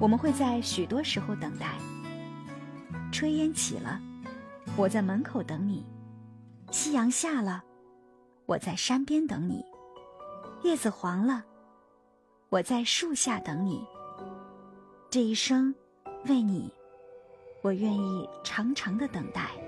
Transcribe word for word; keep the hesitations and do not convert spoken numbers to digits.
我们会在许多时候等待。炊烟起了，我在门口等你；夕阳下了，我在山边等你；叶子黄了，我在树下等你。这一生，为你，我愿意长长的等待。